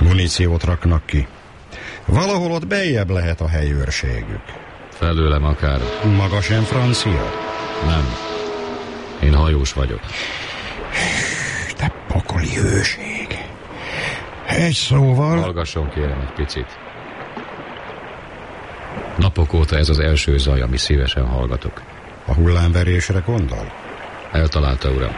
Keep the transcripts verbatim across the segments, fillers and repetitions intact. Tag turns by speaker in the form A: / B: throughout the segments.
A: Muníciót raknak ki. Valahol ott beljebb lehet a helyőrségük.
B: Felőlem akár.
A: Maga sem francia?
B: Nem. Én hajós vagyok.
A: Te pokoli hőség. Egy szóval...
B: Hallgasson kérem egy picit. Napok óta ez az első zaj, ami szívesen hallgatok.
A: A hullámverésre gondol?
B: Eltalálta, uram.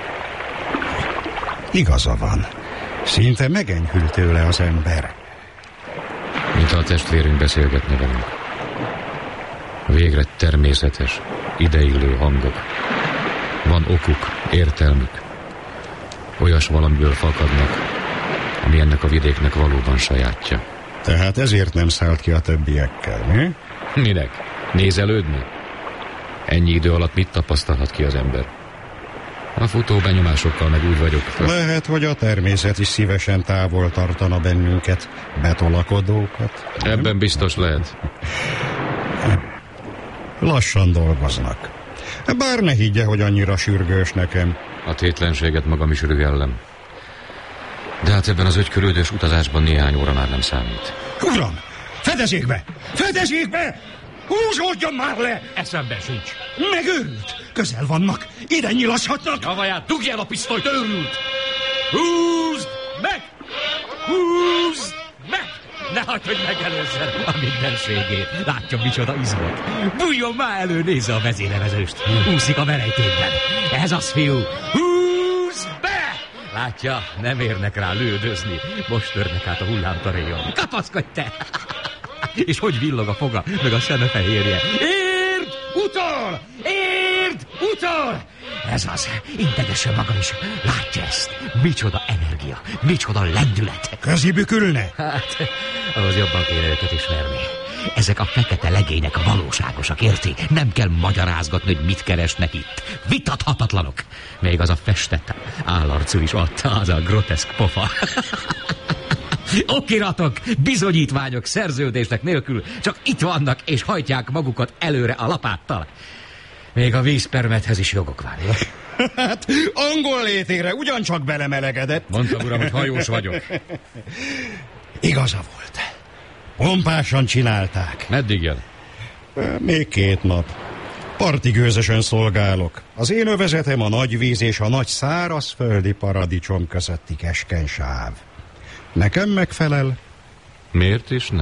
A: Igaza van. Szinte megenyhült tőle az ember.
B: Mint a testvérünk beszélgetne velünk. Végre természetes, ideillő hangok. Van okuk, értelmük. Olyas valamiből fakadnak, ami ennek a vidéknek valóban sajátja.
A: Tehát ezért nem szállt ki a többiekkel, mi?
B: Minek? Nézelődni? Ennyi idő alatt mit tapasztalhat ki az ember? A futó benyomásokkal meg úgy vagyok.
A: Lehet, hogy a természet is szívesen távol tartana bennünket, betolakodókat.
B: Ebben nem? Biztos lehet.
A: Lassan dolgoznak. Bár ne higgye, hogy annyira sürgős nekem.
B: A tétlenséget magam is rühellem. De hát ebben az ögykörődős utazásban néhány óra már nem számít.
A: Uram! Fedezékbe! Fedezékbe! Húzódjon már le!
C: Eszembe sincs.
A: Megőrült! Közel vannak! Ide nyilashatnak!
C: Javaját, dugj el a pisztolyt, őrült! Húzd meg! Húzd meg! Ne hagyd, hogy megelőzzen a mindenségét. Látja, micsoda izmok. Bújjon már elő, nézze a vezérevezőst. Úszik a merejtékben. Ez az, fiú. Húzd be! Látja, nem érnek rá lődözni. Most törnek át a hullámtaréjon. Kapaszkodj te! És hogy villog a foga, meg a szeme fehérje. Érd! Utol! Érd! Utol! Ez az, integesse maga is. Látja ezt? Micsoda energia, micsoda lendület.
A: Közi bükülne?
C: Hát, ahhoz jobban kéne őket ismerni. Ezek a fekete legények valóságosak, érti? Nem kell magyarázgatni, hogy mit keresnek itt. Vitathatatlanok. Még az a festett állarcú is adta, az a groteszk pofa. Okiratok, bizonyítványok, szerződések nélkül csak itt vannak, és hajtják magukat előre a lapáttal. Még a vízpermethez is jogok van.
A: Hát, angol létére ugyancsak belemelegedett.
B: Mondtam, uram, hogy hajós vagyok.
A: Igaza volt. Pompásan csinálták.
B: Meddig jel?
A: Még két nap. Partigőzösen szolgálok. Az én övezetem a nagy víz és a nagy szárazföldi paradicsom közötti keskeny sáv. Nekem megfelel?
B: Miért is nem?